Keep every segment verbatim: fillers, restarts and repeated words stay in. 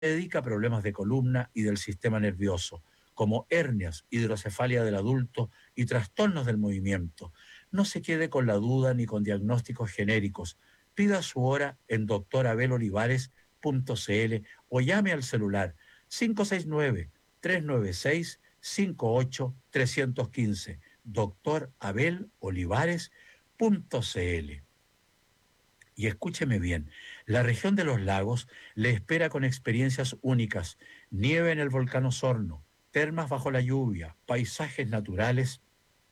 dedica a problemas de columna y del sistema nervioso, como hernias, hidrocefalia del adulto y trastornos del movimiento. No se quede con la duda ni con diagnósticos genéricos. Pida su hora en doctor abel olivares punto c l o llame al celular cinco seis nueve, tres nueve seis, cinco ocho tres uno cinco, doctor abel olivares punto c l. Y escúcheme bien, la región de los lagos le espera con experiencias únicas, nieve en el volcán Osorno, termas bajo la lluvia, paisajes naturales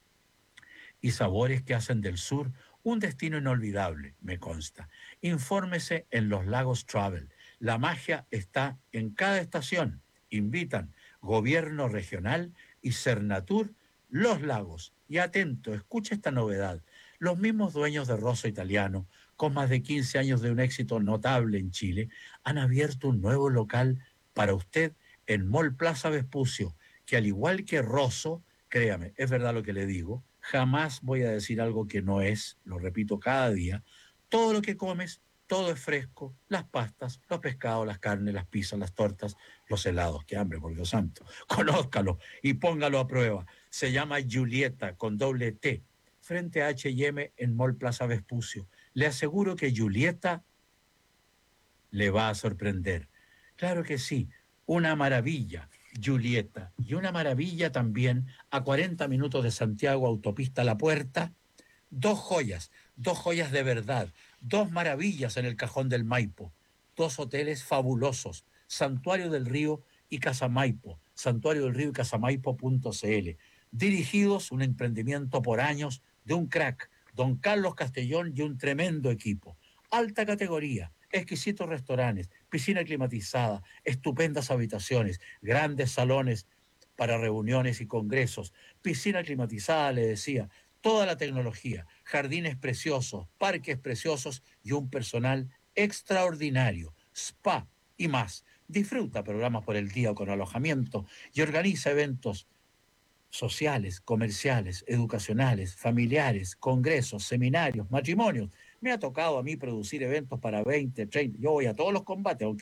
y sabores que hacen del sur un destino inolvidable, me consta. Infórmese en Los Lagos Travel. La magia está en cada estación. Invitan Gobierno Regional y Cernatur Los Lagos. Y atento, escuche esta novedad. Los mismos dueños de Rosso Italiano, con más de quince años de un éxito notable en Chile, han abierto un nuevo local para usted en Mall Plaza Vespucio, que al igual que Rosso, créame, es verdad lo que le digo, jamás voy a decir algo que no es, lo repito cada día, todo lo que comes, todo es fresco, las pastas, los pescados, las carnes, las pizzas, las tortas, los helados, qué hambre, por Dios santo, conózcalo y póngalo a prueba. Se llama Julieta con doble T, frente a H y M en Mall Plaza Vespucio. Le aseguro que Julieta le va a sorprender. Claro que sí, una maravilla, Julieta, y una maravilla también a cuarenta minutos de Santiago, autopista La Puerta, dos joyas, dos joyas de verdad, dos maravillas en el cajón del Maipo, dos hoteles fabulosos, Santuario del Río y Casa Maipo, santuario del río y casamaipo punto c l, dirigidos un emprendimiento por años de un crack, don Carlos Castellón y un tremendo equipo, alta categoría, exquisitos restaurantes, piscina climatizada, estupendas habitaciones, grandes salones para reuniones y congresos, piscina climatizada, le decía, toda la tecnología, jardines preciosos, parques preciosos y un personal extraordinario, spa y más. Disfruta programas por el día o con alojamiento y organiza eventos sociales, comerciales, educacionales, familiares, congresos, seminarios, matrimonios. Me ha tocado a mí producir eventos para veinte, treinta, yo voy a todos los combates, aunque